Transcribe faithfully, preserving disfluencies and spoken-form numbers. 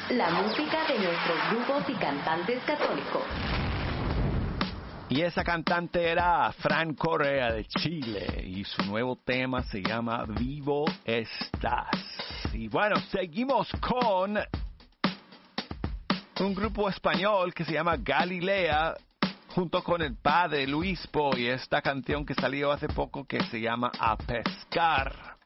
la música de nuestros grupos y cantantes católicos. Y esa cantante era Fran Correa de Chile y su nuevo tema se llama Vivo Estás. Y bueno, seguimos con un grupo español que se llama Galilea junto con el padre Luispo y esta canción que salió hace poco que se llama A Pescar.